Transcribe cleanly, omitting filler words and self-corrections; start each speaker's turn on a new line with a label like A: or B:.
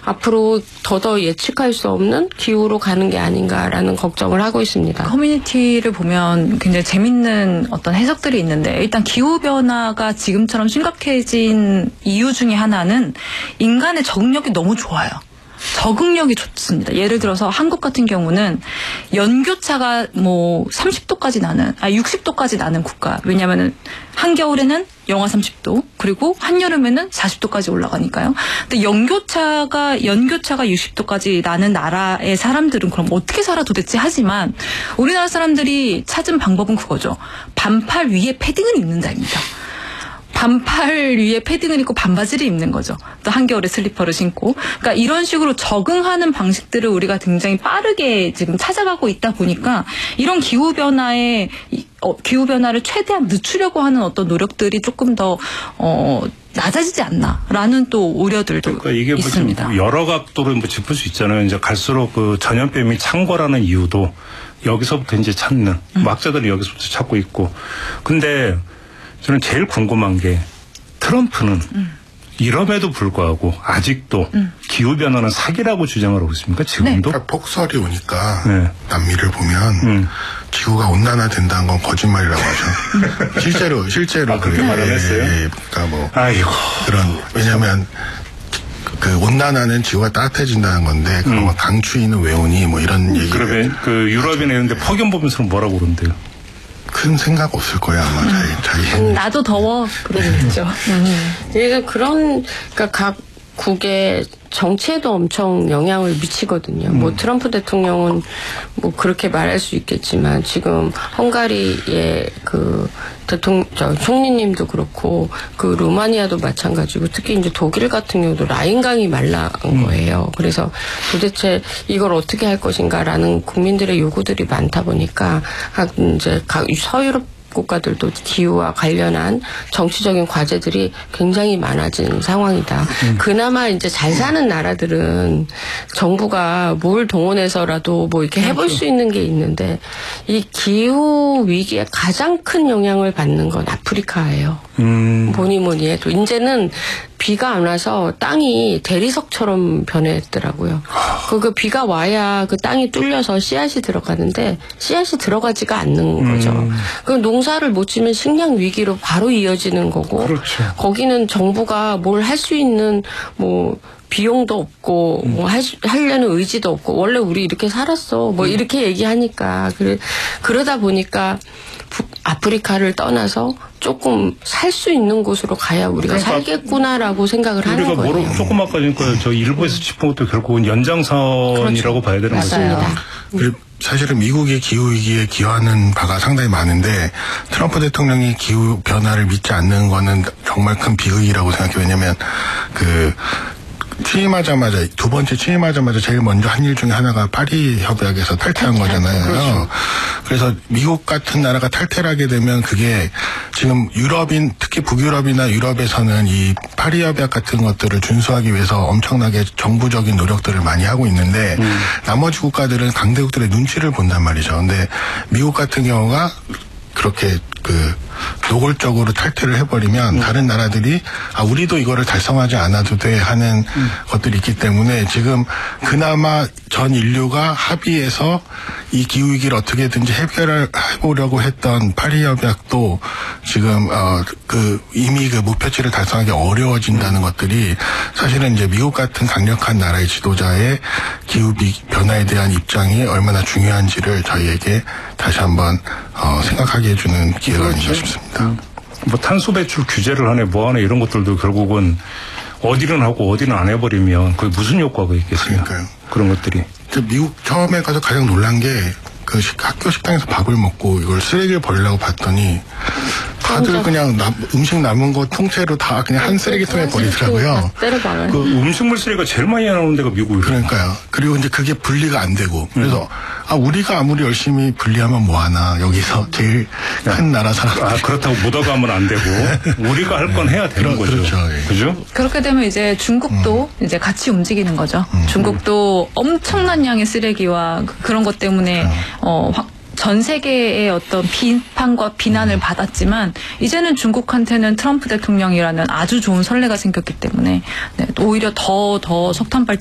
A: 앞으로 더더 예측할 수 없는 기후로 가는 게 아닌가라는 걱정을 하고 있습니다.
B: 커뮤니티를 보면 굉장히 재밌는 어떤 해석들이 있는데 일단 기후변화가 지금처럼 심각해진 이유 중에 하나는 인간의 적응력이 너무 좋아요. 적응력이 좋습니다. 예를 들어서 한국 같은 경우는 연교차가 뭐 30도까지 나는, 60도까지 나는 국가. 왜냐면은 한겨울에는 영하 30도, 그리고 한여름에는 40도까지 올라가니까요. 근데 연교차가 60도까지 나는 나라의 사람들은 그럼 어떻게 살아 도대체 하지만 우리나라 사람들이 찾은 방법은 그거죠. 반팔 위에 패딩을 입는다입니다. 반팔 위에 패딩을 입고 반바지를 입는 거죠. 또 한겨울에 슬리퍼를 신고. 그러니까 이런 식으로 적응하는 방식들을 우리가 굉장히 빠르게 지금 찾아가고 있다 보니까 이런 기후변화를 최대한 늦추려고 하는 어떤 노력들이 조금 더 낮아지지 않나라는 또 우려들도
C: 그러니까 이게
B: 있습니다.
C: 뭐 여러 각도로 뭐 짚을 수 있잖아요. 이제 갈수록 그 전염병이 창궐하는 이유도 여기서부터 이제 찾는 막자들이 여기서부터 찾고 있고. 근데 저는 제일 궁금한 게 트럼프는 이럼에도 불구하고 아직도 기후변화는 사기라고 주장을 하고 있습니까? 지금도?
D: 네. 그러니까 폭설이 오니까 네. 남미를 보면 지구가 온난화된다는 건 거짓말이라고 하죠. 실제로
C: 그렇게 말을 했어요?
D: 예, 그러니까 뭐 그런 왜냐하면 그 온난화는 지구가 따뜻해진다는 건데 그러면 강추위는 왜 오니 뭐 이런 얘기.
C: 그러면 그 유럽이나 이런 데 폭염 보면서 뭐라고 그러는데요?
D: 큰 생각 없을 거야 아마 자기.
B: 나도 더워 그러겠죠.
A: 그러니까 각 국의 정치에도 엄청 영향을 미치거든요. 뭐 트럼프 대통령은 뭐 그렇게 말할 수 있겠지만 지금 헝가리의 그 총리님도 그렇고 그 루마니아도 마찬가지고 특히 이제 독일 같은 경우도 라인강이 말라온 거예요. 그래서 도대체 이걸 어떻게 할 것인가라는 국민들의 요구들이 많다 보니까 각 서유럽 국가들도 기후와 관련한 정치적인 과제들이 굉장히 많아진 상황이다. 그나마 이제 잘 사는 나라들은 정부가 뭘 동원해서라도 뭐 이렇게 해볼 수 있는 게 있는데 이 기후 위기에 가장 큰 영향을 받는 건 아프리카예요. 뭐니 해도 이제는 비가 안 와서 땅이 대리석처럼 변했더라고요. 그 비가 와야 그 땅이 뚫려서 씨앗이 들어가는데 씨앗이 들어가지가 않는 거죠. 그 농사를 못 지면 식량 위기로 바로 이어지는 거고
C: 그렇죠.
A: 거기는 정부가 뭘 할 수 있는 뭐 비용도 없고 뭐 하려는 의지도 없고 원래 우리 이렇게 살았어 뭐 이렇게 얘기하니까 그러다 보니까 아프리카를 떠나서 조금 살 수 있는 곳으로 가야 우리가 살겠구나라고 생각을 하는 거예요.
C: 우리가 조금 아까 저 일부에서 짚은 것도 결국은 연장선이라고
A: 그렇죠.
C: 봐야 되는 거죠.
A: 맞습니다.
D: 그리고 사실은 미국이 기후위기에 기여하는 바가 상당히 많은데 트럼프 대통령이 기후변화를 믿지 않는 거는 정말 큰 비극이라고 생각해요. 왜냐하면 취임하자마자 두 번째 취임하자마자 제일 먼저 한 일 중에 하나가 파리 협약에서 탈퇴한 거잖아요. 그렇죠. 그래서 미국 같은 나라가 탈퇴를 하게 되면 그게 지금 특히 북유럽이나 유럽에서는 이 파리 협약 같은 것들을 준수하기 위해서 엄청나게 정부적인 노력들을 많이 하고 있는데 나머지 국가들은 강대국들의 눈치를 본단 말이죠. 근데 미국 같은 경우가 그렇게 노골적으로 탈퇴를 해버리면 다른 나라들이 우리도 이거를 달성하지 않아도 돼 하는 것들이 있기 때문에 지금 그나마 전 인류가 합의해서 이 기후위기를 어떻게든지 해결을 해보려고 했던 파리 협약도 지금 이미 그 목표치를 달성하기 어려워진다는 것들이 사실은 이제 미국 같은 강력한 나라의 지도자의 기후 변화에 대한 입장이 얼마나 중요한지를 저희에게 다시 한번 생각하게 해주는 기회가 아닌가 싶습니다.
C: 뭐 탄소 배출 규제를 하네 뭐 하네 이런 것들도 결국은 어디는 하고 어디는 안 해버리면 그게 무슨 효과가 있겠어요.
D: 그러니까요.
C: 그런 것들이.
D: 미국 처음에 가서 가장 놀란 게 학교 식당에서 밥을 먹고 이걸 쓰레기를 버리려고 봤더니 다들 그냥 음식 남은 거 통째로 다 그냥 한 쓰레기통에 버리더라고요.
C: 그 음식물 쓰레기가 제일 많이 나오는 데가 미국이에요.
D: 그러니까요. 그리고 이제 그게 분리가 안 되고 그래서 우리가 아무리 열심히 분리하면 뭐하나 여기서 제일 큰 나라 사람들.
C: 그렇다고 묻어가면 안 되고 우리가 할 건 해야 되는 거죠.
D: 그렇죠. 예.
C: 그죠?
B: 그렇게 되면 이제 중국도 이제 같이 움직이는 거죠. 중국도 엄청난 양의 쓰레기와 그런 것 때문에 전 세계의 어떤 비판과 비난을 받았지만 이제는 중국한테는 트럼프 대통령이라는 아주 좋은 선례가 생겼기 때문에 오히려 더 석탄 발전